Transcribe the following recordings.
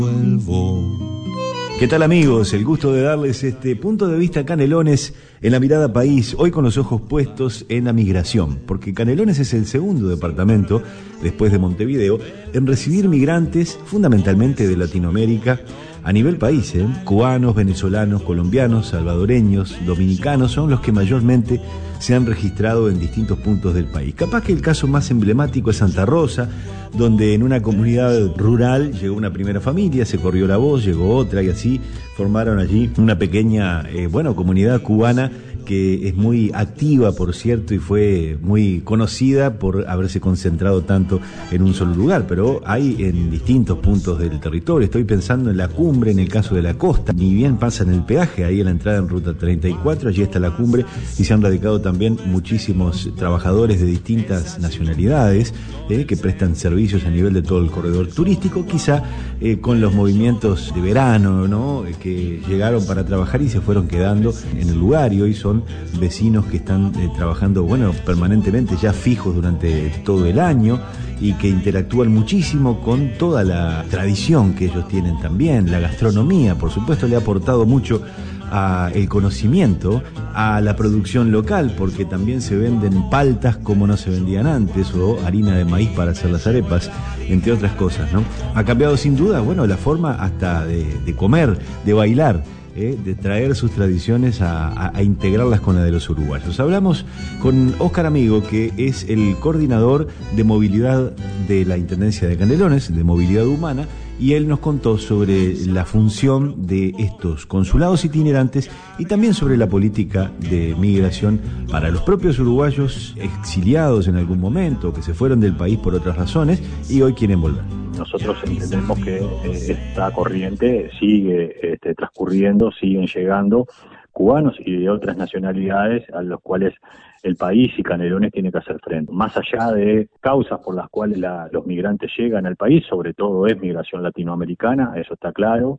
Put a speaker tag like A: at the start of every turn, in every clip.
A: ¿Qué tal, amigos? El gusto de darles este punto de vista Canelones en la mirada país, hoy con los ojos puestos en la migración, porque Canelones es el segundo departamento, después de Montevideo, en recibir migrantes fundamentalmente de Latinoamérica a nivel país, cubanos, venezolanos, colombianos, salvadoreños, dominicanos, son los que mayormente se han registrado en distintos puntos del país. Capaz que el caso más emblemático es Santa Rosa, donde en una comunidad rural llegó una primera familia, se corrió la voz, llegó otra y así formaron allí una pequeña, comunidad cubana que es muy activa, por cierto, y fue muy conocida por haberse concentrado tanto en un solo lugar, pero hay en distintos puntos del territorio. Estoy pensando en la cumbre, en el caso de la costa, ni bien pasan el peaje, ahí a la entrada en Ruta 34, allí está la cumbre, y se han radicado también muchísimos trabajadores de distintas nacionalidades, que prestan servicios a nivel de todo el corredor turístico, quizá con los movimientos de verano, ¿no?, que llegaron para trabajar y se fueron quedando en el lugar, y hoy son vecinos que están trabajando, permanentemente, ya fijos durante todo el año, y que interactúan muchísimo con toda la tradición que ellos tienen también. La gastronomía, por supuesto, le ha aportado mucho a el conocimiento, a la producción local, porque también se venden paltas como no se vendían antes, o harina de maíz para hacer las arepas, entre otras cosas, ¿no? Ha cambiado sin duda, la forma hasta de comer, de bailar, de traer sus tradiciones a integrarlas con la de los uruguayos. Hablamos con Óscar Amigo, que es el coordinador de movilidad de la Intendencia de Canelones, de movilidad humana, y él nos contó sobre la función de estos consulados itinerantes y también sobre la política de migración para los propios uruguayos exiliados en algún momento, que se fueron del país por otras razones y hoy quieren volver.
B: Nosotros entendemos que esta corriente sigue transcurriendo, siguen llegando cubanos y de otras nacionalidades a los cuales el país y Canelones tiene que hacer frente. Más allá de causas por las cuales los migrantes llegan al país, sobre todo es migración latinoamericana, eso está claro.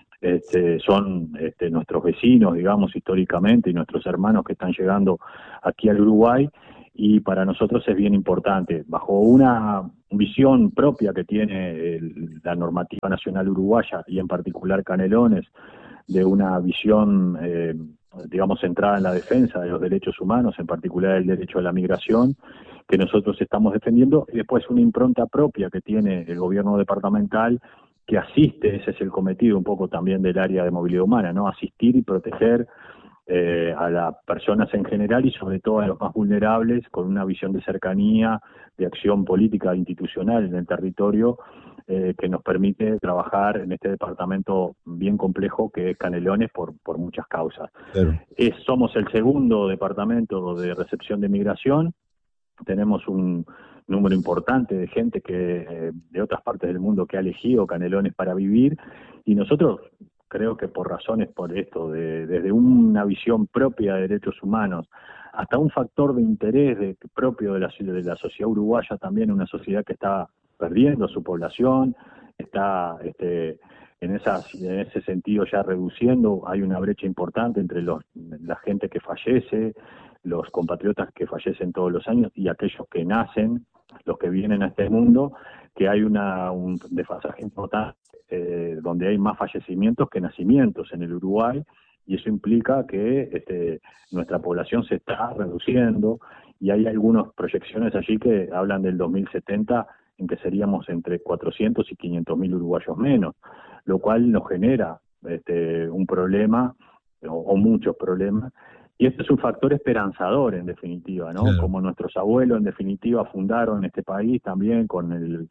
B: Son nuestros vecinos, digamos, históricamente, y nuestros hermanos que están llegando aquí al Uruguay, y para nosotros es bien importante, bajo una visión propia que tiene la normativa nacional uruguaya, y en particular Canelones, de una visión, centrada en la defensa de los derechos humanos, en particular el derecho a la migración, que nosotros estamos defendiendo, y después una impronta propia que tiene el gobierno departamental, que asiste, ese es el cometido un poco también del área de movilidad humana, ¿no? Asistir y proteger a las personas en general y sobre todo a los más vulnerables, con una visión de cercanía, de acción política institucional en el territorio, que nos permite trabajar en este departamento bien complejo que es Canelones por muchas causas.
A: Claro.
B: Somos el segundo departamento de recepción de migración, tenemos un número importante de gente que de otras partes del mundo que ha elegido Canelones para vivir, y nosotros creo que por razones por esto, desde una visión propia de derechos humanos hasta un factor de interés propio de la sociedad uruguaya, también una sociedad que está perdiendo su población, está en ese sentido ya reduciendo, hay una brecha importante entre la gente que fallece, los compatriotas que fallecen todos los años y aquellos que nacen, los que vienen a este mundo, que hay un desfasaje importante, donde hay más fallecimientos que nacimientos en el Uruguay, y eso implica que nuestra población se está reduciendo, y hay algunas proyecciones allí que hablan del 2070 en que seríamos entre 400 y 500 mil uruguayos menos, lo cual nos genera un problema o muchos problemas. Y este es un factor esperanzador, en definitiva, ¿no?
A: Claro.
B: Como nuestros abuelos, en definitiva, fundaron este país también con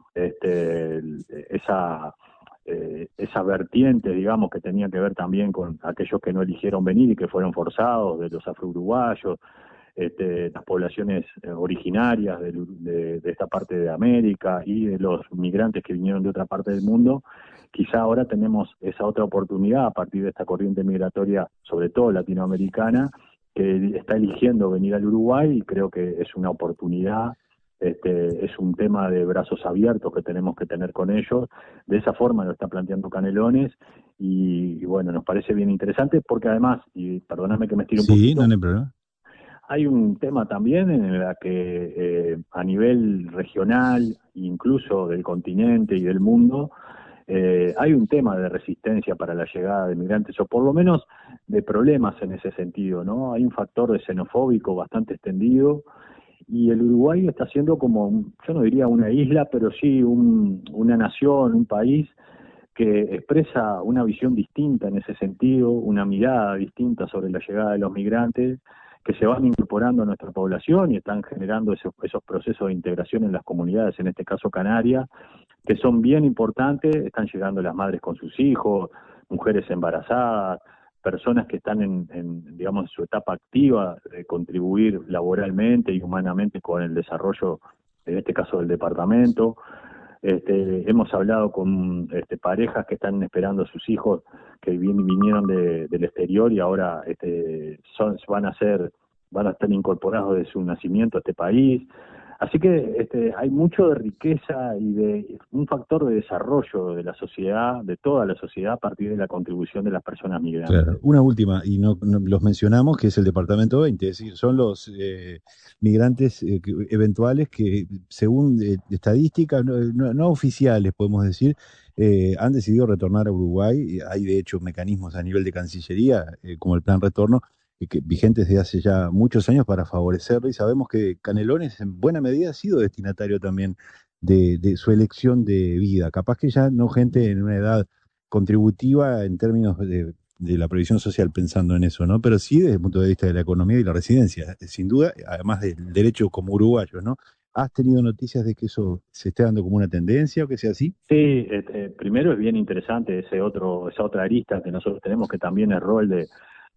B: esa vertiente, digamos, que tenía que ver también con aquellos que no eligieron venir y que fueron forzados, de los afro-uruguayos, las poblaciones originarias de esta parte de América y de los migrantes que vinieron de otra parte del mundo. Quizá ahora tenemos esa otra oportunidad a partir de esta corriente migratoria, sobre todo latinoamericana, que está eligiendo venir al Uruguay, y creo que es una oportunidad, es un tema de brazos abiertos que tenemos que tener con ellos. De esa forma lo está planteando Canelones, y bueno, nos parece bien interesante porque además, y perdóname que me estire un poquito,
A: no hay problema.
B: hay un tema también en la que a nivel regional, incluso del continente y del mundo, hay un tema de resistencia para la llegada de migrantes, o por lo menos de problemas en ese sentido, ¿no? Hay un factor de xenofóbico bastante extendido, y el Uruguay está siendo como, yo no diría una isla, pero sí una nación, un país que expresa una visión distinta en ese sentido, una mirada distinta sobre la llegada de los migrantes, que se van incorporando a nuestra población y están generando esos procesos de integración en las comunidades, en este caso Canarias, que son bien importantes. Están llegando las madres con sus hijos, mujeres embarazadas, personas que están digamos, en su etapa activa de contribuir laboralmente y humanamente con el desarrollo, en este caso del departamento. Hemos hablado con parejas que están esperando a sus hijos que vinieron del exterior y ahora van a estar incorporados desde su nacimiento a este país. Así que hay mucho de riqueza y de un factor de desarrollo de la sociedad, de toda la sociedad, a partir de la contribución de las personas migrantes.
A: Claro. Una última, y no los mencionamos, que es el Departamento 20, es decir, son los migrantes eventuales que, según estadísticas no oficiales, podemos decir, han decidido retornar a Uruguay. Hay, de hecho, mecanismos a nivel de Cancillería, como el Plan Retorno, vigentes desde hace ya muchos años para favorecerlo, y sabemos que Canelones en buena medida ha sido destinatario también de su elección de vida. Capaz que ya no gente en una edad contributiva en términos de la previsión social, pensando en eso, ¿no? Pero sí desde el punto de vista de la economía y la residencia, sin duda, además del derecho como uruguayo, ¿no? ¿Has tenido noticias de que eso se esté dando como una tendencia o que sea así?
B: Sí, primero es bien interesante esa otra arista que nosotros tenemos, que también es rol de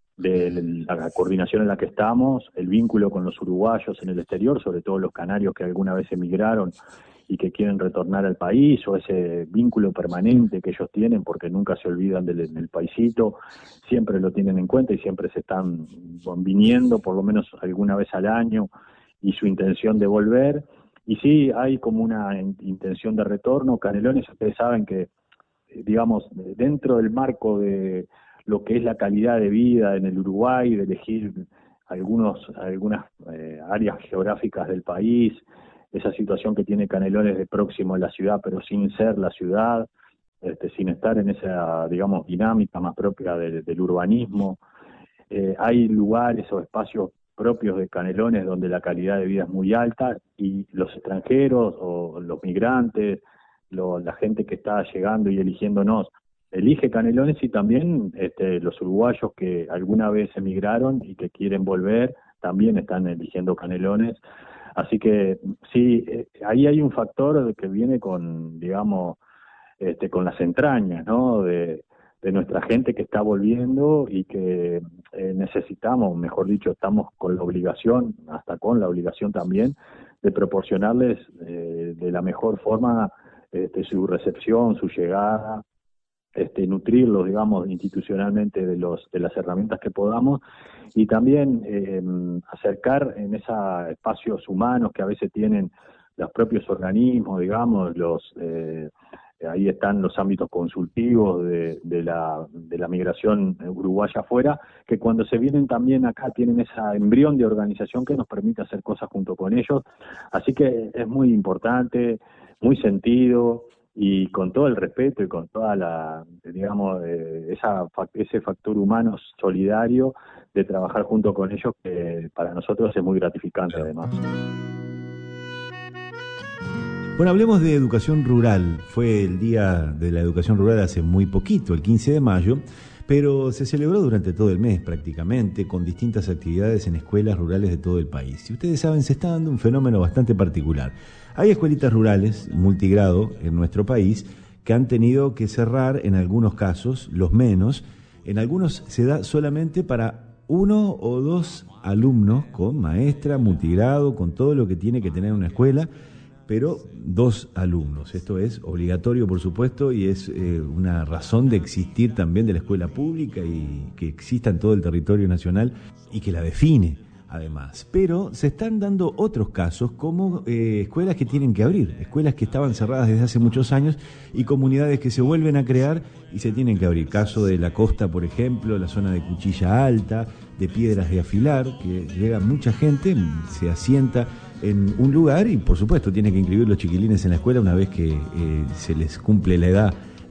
B: la coordinación en la que estamos, el vínculo con los uruguayos en el exterior, sobre todo los canarios que alguna vez emigraron y que quieren retornar al país, o ese vínculo permanente que ellos tienen porque nunca se olvidan del paisito, siempre lo tienen en cuenta y siempre se están viniendo por lo menos alguna vez al año, y su intención de volver. Y sí, hay como una intención de retorno. Canelones, ustedes saben que, digamos, dentro del marco de lo que es la calidad de vida en el Uruguay, de elegir algunas áreas geográficas del país, esa situación que tiene Canelones de próximo a la ciudad, pero sin ser la ciudad, sin estar en esa, digamos, dinámica más propia del urbanismo. Hay lugares o espacios propios de Canelones donde la calidad de vida es muy alta, y los extranjeros o los migrantes, la gente que está llegando y eligiéndonos, elige Canelones, y también los uruguayos que alguna vez emigraron y que quieren volver también están eligiendo Canelones. Así que sí, ahí hay un factor que viene con, digamos, con las entrañas, ¿no? De nuestra gente que está volviendo y que necesitamos, mejor dicho, estamos con la obligación, hasta con la obligación también, de proporcionarles de la mejor forma su recepción, su llegada, nutrirlos, digamos, institucionalmente de las herramientas que podamos, y también acercar en esos espacios humanos que a veces tienen los propios organismos, digamos, ahí están los ámbitos consultivos de la migración uruguaya afuera, que cuando se vienen también acá tienen esa embrión de organización que nos permite hacer cosas junto con ellos. Así que es muy importante, muy sentido, y con todo el respeto y con toda digamos, ese factor humano solidario de trabajar junto con ellos, que para nosotros es muy gratificante, además.
A: Bueno, hablemos de educación rural. Fue el Día de la Educación Rural hace muy poquito, el 15 de mayo, pero se celebró durante todo el mes prácticamente, con distintas actividades en escuelas rurales de todo el país. Y ustedes saben, se está dando un fenómeno bastante particular. Hay escuelitas rurales, multigrado, en nuestro país, que han tenido que cerrar en algunos casos, los menos. En algunos se da solamente para 1 o 2 alumnos, con maestra, multigrado, con todo lo que tiene que tener una escuela, pero 2 alumnos. Esto es obligatorio, por supuesto, y es una razón de existir también de la escuela pública, y que exista en todo el territorio nacional y que la define, además. Pero se están dando otros casos, como escuelas que tienen que abrir, escuelas que estaban cerradas desde hace muchos años y comunidades que se vuelven a crear y se tienen que abrir. Caso de la costa, por ejemplo, la zona de Cuchilla Alta, de Piedras de Afilar, que llega mucha gente, se asienta en un lugar y, por supuesto, tiene que inscribir los chiquilines en la escuela una vez que se les cumple la edad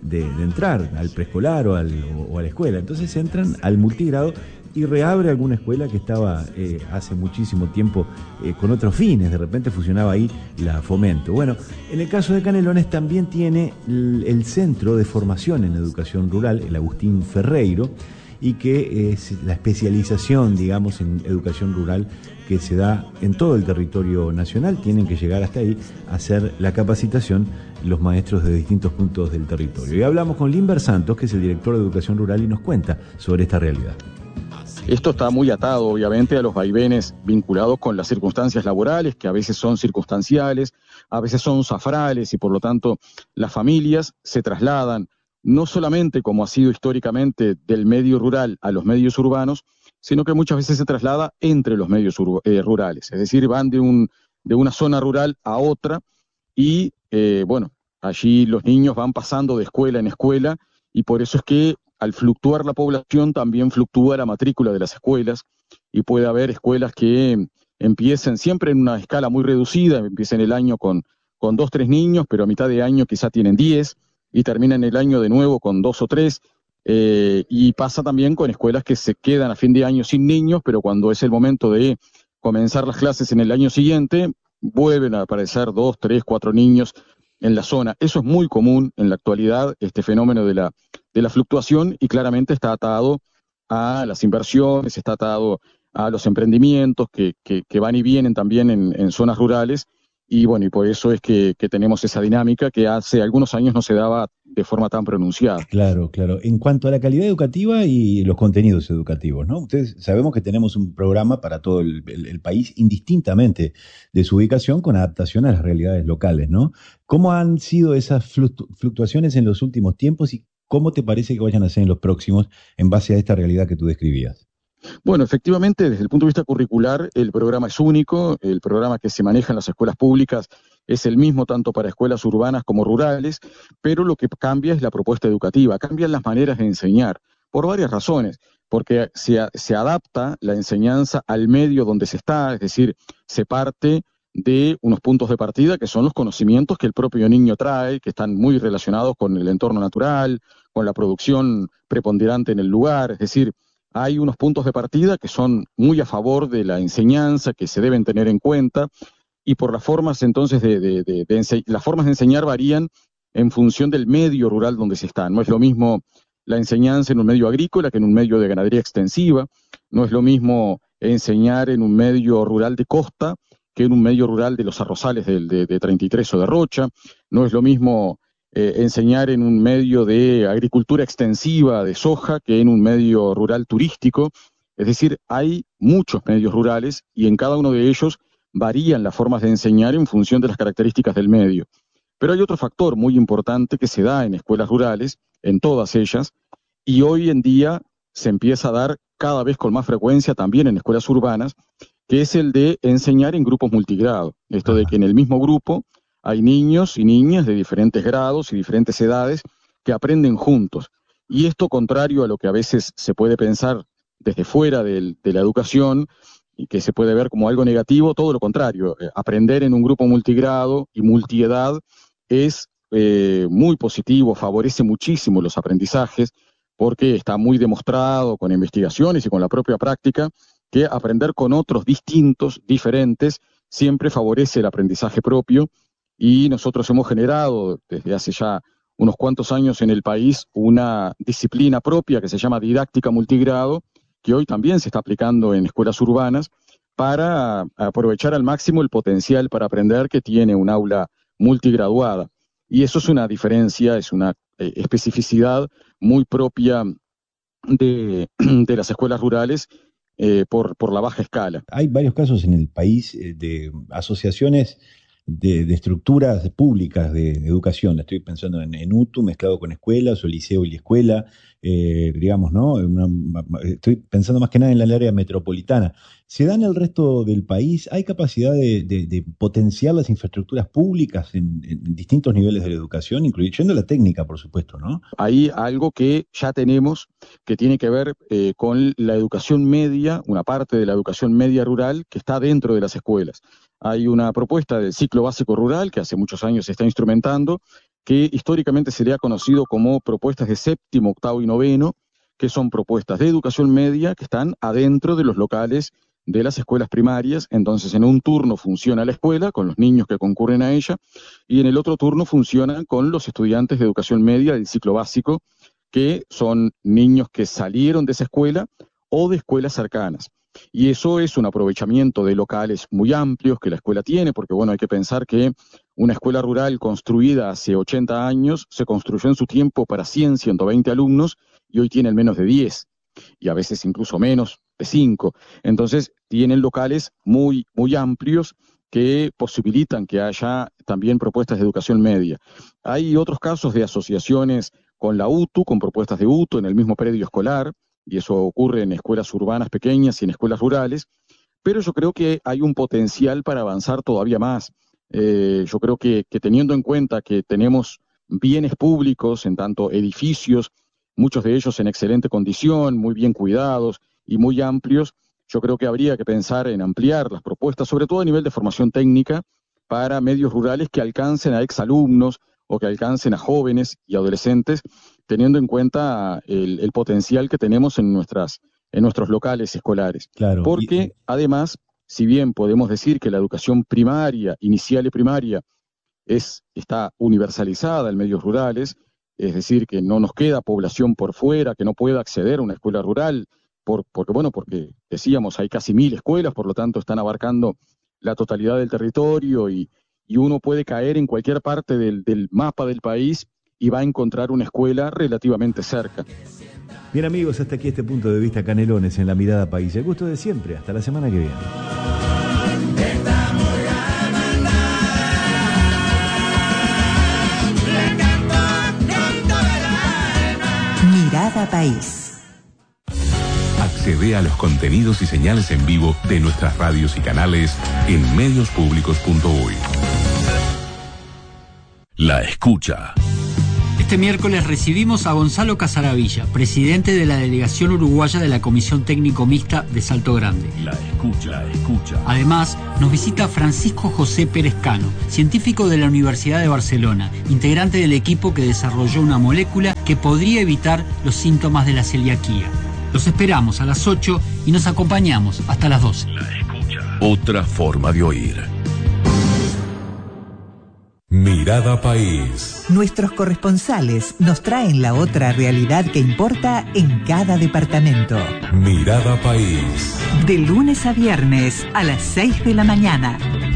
A: de entrar al preescolar o a la escuela. Entonces entran al multigrado y reabre alguna escuela que estaba hace muchísimo tiempo con otros fines. De repente fusionaba ahí la Fomento. Bueno, en el caso de Canelones también tiene el Centro de Formación en Educación Rural, el Agustín Ferreiro, y que es la especialización, digamos, en educación rural que se da en todo el territorio nacional. Tienen que llegar hasta ahí a hacer la capacitación los maestros de distintos puntos del territorio. Y hablamos con Limber Santos, que es el director de Educación Rural, y nos cuenta sobre esta realidad.
C: Esto está muy atado, obviamente, a los vaivenes vinculados con las circunstancias laborales, que a veces son circunstanciales, a veces son zafrales, y por lo tanto las familias se trasladan no solamente, como ha sido históricamente, del medio rural a los medios urbanos, sino que muchas veces se traslada entre los medios rurales. Es decir, van de una zona rural a otra y, allí los niños van pasando de escuela en escuela, y por eso es que al fluctuar la población también fluctúa la matrícula de las escuelas, y puede haber escuelas que empiecen siempre en una escala muy reducida, empiecen el año con 2, 3 niños, pero a mitad de año quizá tienen 10, y terminan el año de nuevo con 2 o 3, y pasa también con escuelas que se quedan a fin de año sin niños, pero cuando es el momento de comenzar las clases en el año siguiente, vuelven a aparecer 2, 3, 4 niños en la zona. Eso es muy común en la actualidad, este fenómeno de la fluctuación, y claramente está atado a las inversiones, está atado a los emprendimientos que van y vienen también en zonas rurales, y bueno, y por eso es que tenemos esa dinámica que hace algunos años no se daba de forma tan pronunciada.
A: Claro, claro. En cuanto a la calidad educativa y los contenidos educativos, ¿no? Ustedes sabemos que tenemos un programa para todo el país, indistintamente de su ubicación, con adaptación a las realidades locales, ¿no? ¿Cómo han sido esas fluctuaciones en los últimos tiempos y cómo te parece que vayan a ser en los próximos en base a esta realidad que tú describías?
C: Bueno, efectivamente, desde el punto de vista curricular, el programa es único. El programa que se maneja en las escuelas públicas es el mismo tanto para escuelas urbanas como rurales, pero lo que cambia es la propuesta educativa, cambian las maneras de enseñar, por varias razones, porque se adapta la enseñanza al medio donde se está, es decir, se parte de unos puntos de partida que son los conocimientos que el propio niño trae, que están muy relacionados con el entorno natural, con la producción preponderante en el lugar, es decir, hay unos puntos de partida que son muy a favor de la enseñanza, que se deben tener en cuenta, y por las formas entonces las formas de enseñar varían en función del medio rural donde se está. No es lo mismo la enseñanza en un medio agrícola que en un medio de ganadería extensiva, no es lo mismo enseñar en un medio rural de costa que en un medio rural de los arrozales de 33 o de Rocha, no es lo mismo enseñar en un medio de agricultura extensiva de soja que en un medio rural turístico. Es decir, hay muchos medios rurales y en cada uno de ellos varían las formas de enseñar en función de las características del medio. Pero hay otro factor muy importante que se da en escuelas rurales, en todas ellas, y hoy en día se empieza a dar cada vez con más frecuencia también en escuelas urbanas, que es el de enseñar en grupos multigrado. Esto de que en el mismo grupo hay niños y niñas de diferentes grados y diferentes edades que aprenden juntos. Y esto, contrario a lo que a veces se puede pensar desde fuera de la educación y que se puede ver como algo negativo, todo lo contrario. Aprender en un grupo multigrado y multiedad es muy positivo, favorece muchísimo los aprendizajes, porque está muy demostrado con investigaciones y con la propia práctica que aprender con otros distintos, diferentes, siempre favorece el aprendizaje propio. Y nosotros hemos generado desde hace ya unos cuantos años en el país una disciplina propia que se llama didáctica multigrado, que hoy también se está aplicando en escuelas urbanas para aprovechar al máximo el potencial para aprender que tiene un aula multigraduada. Y eso es una diferencia, es una especificidad muy propia de las escuelas rurales por la baja escala.
A: Hay varios casos en el país de asociaciones de estructuras públicas de educación. Estoy pensando en UTU mezclado con escuelas o liceo y escuela, digamos, ¿no? Estoy pensando más que nada en el área metropolitana. ¿Se da en el resto del país? ¿Hay capacidad de potenciar las infraestructuras públicas en distintos niveles de la educación, incluyendo la técnica, por supuesto, ¿no?
C: Hay algo que ya tenemos que tiene que ver con la educación media, una parte de la educación media rural que está dentro de las escuelas. Hay una propuesta del ciclo básico rural que hace muchos años se está instrumentando, que históricamente se le ha conocido como propuestas de séptimo, octavo y noveno, que son propuestas de educación media que están adentro de los locales de las escuelas primarias. Entonces, en un turno funciona la escuela con los niños que concurren a ella, y en el otro turno funciona con los estudiantes de educación media del ciclo básico, que son niños que salieron de esa escuela o de escuelas cercanas. Y eso es un aprovechamiento de locales muy amplios que la escuela tiene, porque bueno, hay que pensar que una escuela rural construida hace 80 años se construyó en su tiempo para 100, 120 alumnos, y hoy tienen menos de 10, y a veces incluso menos de 5. Entonces tienen locales muy, muy amplios que posibilitan que haya también propuestas de educación media. Hay otros casos de asociaciones con la UTU, con propuestas de UTU en el mismo predio escolar, y eso ocurre en escuelas urbanas pequeñas y en escuelas rurales, pero yo creo que hay un potencial para avanzar todavía más. Yo creo que teniendo en cuenta que tenemos bienes públicos, en tanto edificios, muchos de ellos en excelente condición, muy bien cuidados y muy amplios, yo creo que habría que pensar en ampliar las propuestas, sobre todo a nivel de formación técnica, para medios rurales que alcancen a exalumnos o que alcancen a jóvenes y adolescentes, teniendo en cuenta el potencial que tenemos en nuestros locales escolares.
A: Claro.
C: Porque además, si bien podemos decir que la educación primaria, inicial y primaria, está universalizada en medios rurales, es decir, que no nos queda población por fuera que no pueda acceder a una escuela rural, porque decíamos, hay casi 1000 escuelas, por lo tanto están abarcando la totalidad del territorio, y uno puede caer en cualquier parte del mapa del país y va a encontrar una escuela relativamente cerca.
A: Bien, amigos, hasta aquí este punto de vista Canelones en La Mirada País. El gusto de siempre. Hasta la semana que viene.
D: Mirada País.
E: Accede a los contenidos y señales en vivo de nuestras radios y canales en mediospublicos.uy. La escucha.
F: Este miércoles recibimos a Gonzalo Casaravilla, presidente de la delegación uruguaya de la Comisión Técnico Mixta de Salto Grande.
E: La escucha.
F: Además, nos visita Francisco José Pérez Cano, científico de la Universidad de Barcelona, integrante del equipo que desarrolló una molécula que podría evitar los síntomas de la celiaquía. Los esperamos a las 8 y nos acompañamos hasta las 12.
E: La escucha. Otra forma de oír. Mirada País.
D: Nuestros corresponsales nos traen la otra realidad que importa en cada departamento.
E: Mirada País.
D: De lunes a viernes a las 6 de la mañana.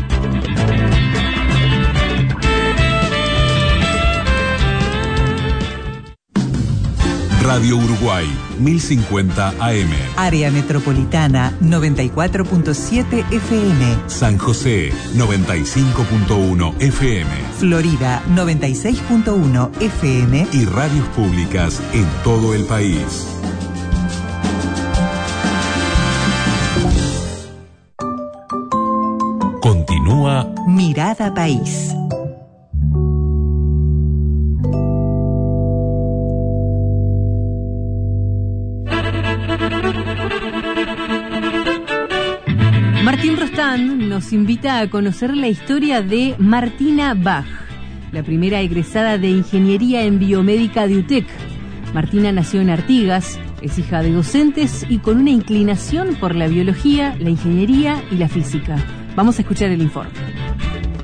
E: Radio Uruguay, 1050 AM.
D: Área Metropolitana, 94.7 FM.
E: San José, 95.1 FM.
D: Florida, 96.1 FM.
E: Y radios públicas en todo el país. Continúa
D: Mirada País.
G: Martín Rostán nos invita a conocer la historia de Martina Bach, la primera egresada de Ingeniería en Biomédica de UTEC. Martina nació en Artigas, es hija de docentes y con una inclinación por la biología, la ingeniería y la física. Vamos a escuchar el informe.